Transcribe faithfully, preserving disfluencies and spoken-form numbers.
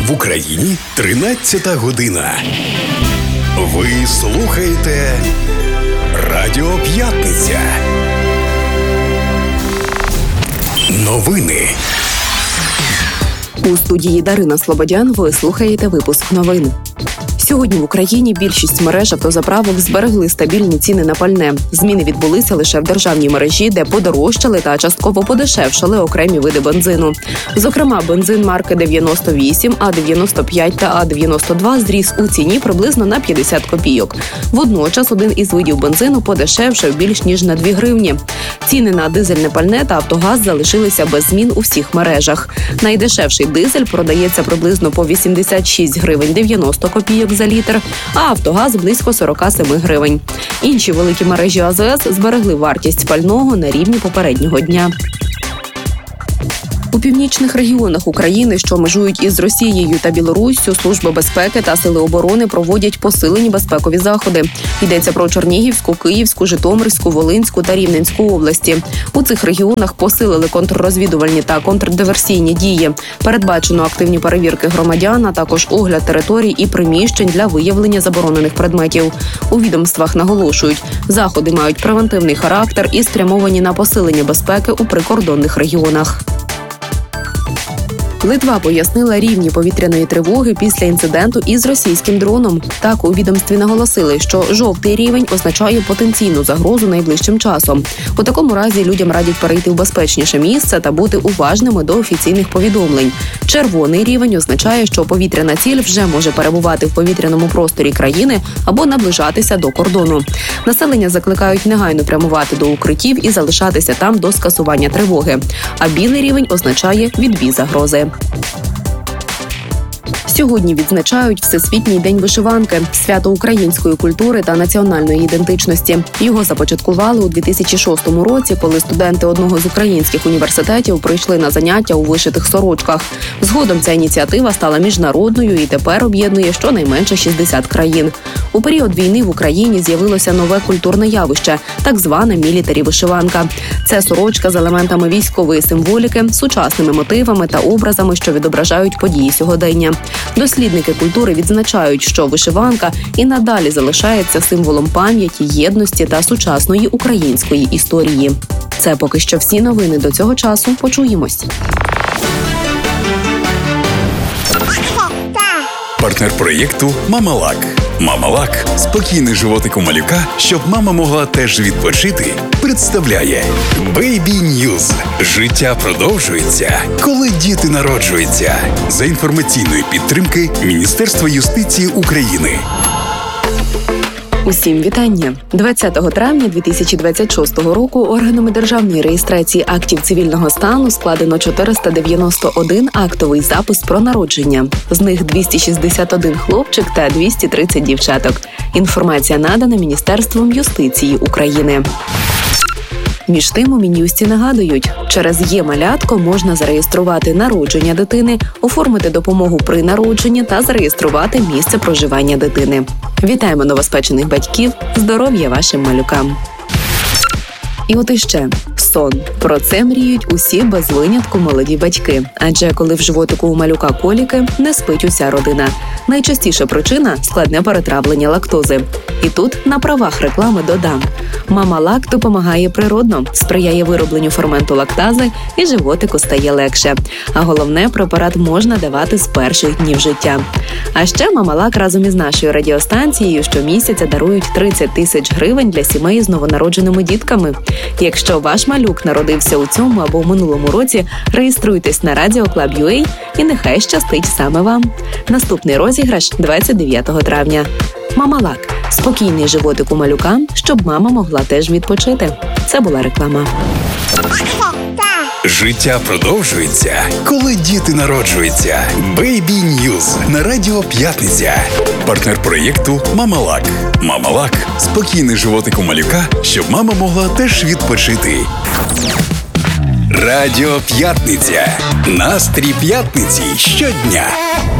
В Україні тринадцята година. Ви слухаєте Радіо П'ятниця. Новини. У студії Дарина Слободян ви слухаєте випуск новин. Сьогодні в Україні більшість мереж автозаправок зберегли стабільні ціни на пальне. Зміни відбулися лише в державній мережі, де подорожчали та частково подешевшали окремі види бензину. Зокрема, бензин марки дев'яносто вісім, А дев'яносто п'ять та А дев'яносто два зріс у ціні приблизно на п'ятдесят копійок. Водночас один із видів бензину подешевшав більш ніж на дві гривні. Ціни на дизельне пальне та автогаз залишилися без змін у всіх мережах. Найдешевший дизель продається приблизно по вісімдесят шість гривень дев'яносто копійок за літр, а автогаз близько сорок сім гривень. Інші великі мережі А З С зберегли вартість пального на рівні попереднього дня. У північних регіонах України, що межують із Росією та Білоруссю, Служба безпеки та Сили оборони проводять посилені безпекові заходи. Йдеться про Чернігівську, Київську, Житомирську, Волинську та Рівненську області. У цих регіонах посилили контррозвідувальні та контрдиверсійні дії. Передбачено активні перевірки громадян, а також огляд територій і приміщень для виявлення заборонених предметів. У відомствах наголошують, заходи мають превентивний характер і спрямовані на посилення безпеки у прикордонних регіонах. Литва пояснила рівні повітряної тривоги після інциденту із російським дроном. Так, у відомстві наголосили, що жовтий рівень означає потенційну загрозу найближчим часом. У такому разі людям радять перейти в безпечніше місце та бути уважними до офіційних повідомлень. Червоний рівень означає, що повітряна ціль вже може перебувати в повітряному просторі країни або наближатися до кордону. Населення закликають негайно прямувати до укриттів і залишатися там до скасування тривоги. А білий рівень означає відбій загрози. Сьогодні відзначають Всесвітній день вишиванки – свято української культури та національної ідентичності. Його започаткували у дві тисячі шостому році, коли студенти одного з українських університетів прийшли на заняття у вишитих сорочках. Згодом ця ініціатива стала міжнародною і тепер об'єднує щонайменше шістдесят країн. У період війни в Україні з'явилося нове культурне явище – так звана мілітарі-вишиванка. Це сорочка з елементами військової символіки, сучасними мотивами та образами, що відображають події сьогодення. Дослідники культури відзначають, що вишиванка і надалі залишається символом пам'яті, єдності та сучасної української історії. Це поки що всі новини до цього часу. Почуємось. Партнер проєкту «Мамалак». «Мамалак» – спокійний животик у малюка, щоб мама могла теж відпочити, представляє Baby News. Життя продовжується, коли діти народжуються. За інформаційної підтримки Міністерства юстиції України. Усім вітання! двадцятого травня дві тисячі двадцять шостого року органами державної реєстрації актів цивільного стану складено чотириста дев'яносто один актовий запис про народження. З них двісті шістдесят один хлопчик та двісті тридцять дівчаток. Інформація надана Міністерством юстиції України. Між тим у Мін'юсті нагадують, через «Є-малятко» можна зареєструвати народження дитини, оформити допомогу при народженні та зареєструвати місце проживання дитини. Вітаємо новоспечених батьків, здоров'я вашим малюкам! І от іще – сон. Про це мріють усі без винятку молоді батьки. Адже коли в животику у малюка коліки, не спить уся родина. Найчастіша причина – складне перетравлення лактози. І тут на правах реклами додам. «Мамалак» допомагає природно, сприяє виробленню ферменту лактази і животику стає легше. А головне – препарат можна давати з перших днів життя. А ще «Мамалак» разом із нашою радіостанцією щомісяця дарують тридцять тисяч гривень для сімей з новонародженими дітками. Якщо ваш малюк народився у цьому або в минулому році, реєструйтесь на радіо клаб крапка ю а і нехай щастить саме вам. Наступний розіграш двадцять дев'ятого травня. «Мамалак» – спокійний животик у малюка, щоб мама могла теж відпочити. Це була реклама. Життя продовжується, коли діти народжуються. Baby News на Радіо П'ятниця. Партнер проєкту «Мамалак». «Мамалак» – спокійний животик у малюка, щоб мама могла теж відпочити. Радіо П'ятниця. Настрій п'ятниці щодня.